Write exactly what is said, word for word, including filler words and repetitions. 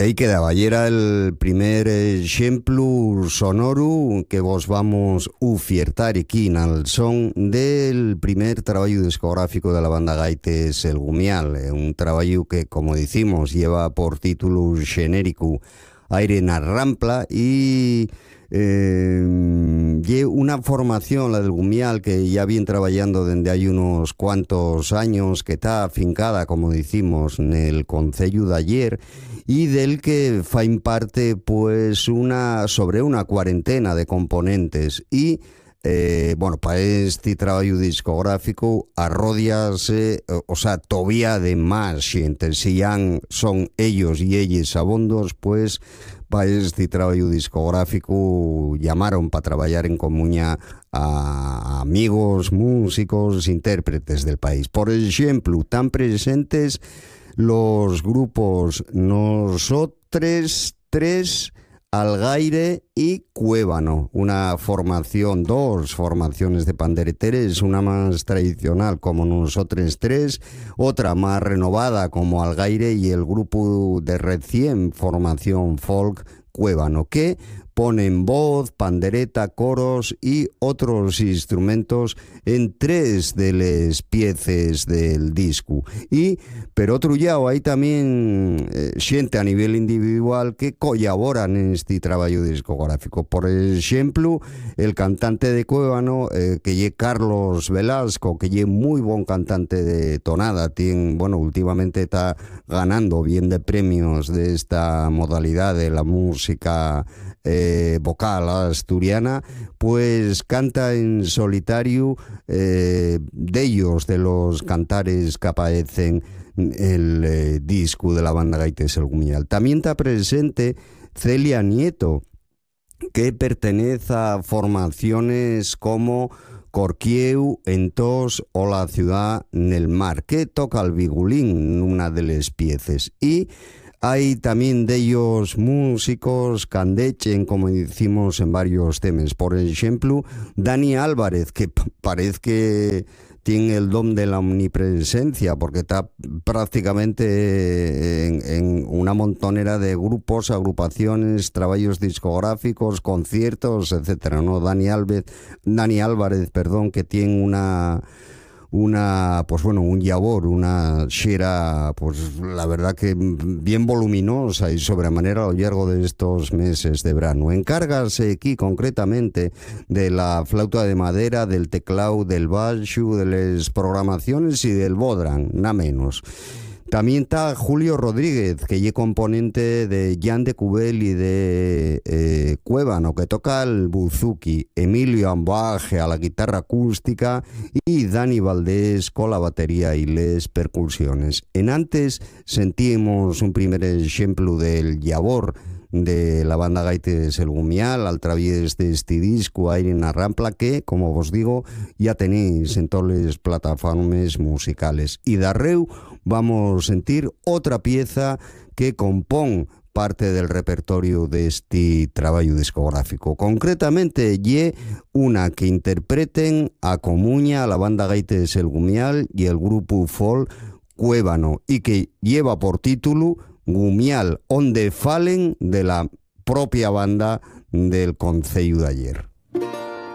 Aí quedaba, y era el primer exemplo sonoro que vos vamos ufiertar aquí al son del primer traballo discográfico de la banda Gaites El Gumial, un traballo que, como decimos, lleva por título genérico Aire na Rampla y eh, una formación, la del Gumial, que ya viene trabajando desde hay unos cuantos años, que está afincada, como decimos, en el Concello de Ayer, y del que fain parte pues una sobre una cuarentena de componentes y eh, bueno, para este trabajo discográfico arrodiase, o sea, todavía de más gente, si ya son ellos y ellas abondos, pues para este trabajo discográfico llamaron para trabajar en comuña a amigos, músicos, intérpretes del país. Por ejemplo, tan presentes los grupos Nosotres Tres, Algaire y Cuébano, una formación, dos formaciones de pandereteres, una más tradicional como Nosotres Tres, otra más renovada como Algaire y el grupo de recién formación folk Cuébano, que ponen voz, pandereta, coros y otros instrumentos en tres de las piezas del disco. Y, pero otro lado, hay también eh, gente a nivel individual que colaboran en este trabajo discográfico. Por ejemplo, el cantante de Cuébano, eh, que es Carlos Velasco, que es muy buen cantante de tonada, tiene, bueno, últimamente está ganando bien de premios de esta modalidad de la música Eh, vocal asturiana, pues canta en solitario eh, de ellos, de los cantares que aparecen en el eh, disco de la banda Gaites El Gumial. También está presente Celia Nieto, que pertenece a formaciones como Corquieu, Entos o La Ciudad nel Mar, que toca el vigulín, una de las piezas. Y hay también de ellos músicos que andechen, como decimos en varios temas. Por ejemplo, Dani Álvarez, que parece que tiene el don de la omnipresencia, porque está prácticamente en, en una montonera de grupos, agrupaciones, trabajos discográficos, conciertos, etcétera, ¿no? Dani Álvarez, Dani Álvarez, perdón, que tiene una... una, pues bueno, un yabor, una xera, pues la verdad que bien voluminosa y sobremanera a lo largo de estos meses de verano. Encárgase aquí concretamente de la flauta de madera, del teclado, del baixo, de las programaciones y del bodran, nada menos. También está Julio Rodríguez, que es componente de Jan de Cubel y de eh, Cuébano, que toca el buzuki, Emilio Ambaje a la guitarra acústica y Dani Valdés con la batería y las percusiones. En antes sentimos un primer ejemplo del yabor de la banda Gaites El Gumial al través de este disco Aire na Rampla, que, como vos digo, ya tenéis en todas las plataformas musicales. Y darreu vamos a sentir otra pieza que compón parte del repertorio de este trabajo discográfico. Concretamente, ye una que interpreten a comuña la banda Gaites El Gumial y el grupo folk Cuébano, y que lleva por título Gumial, onde falen de la propia banda del Concello de Ayer.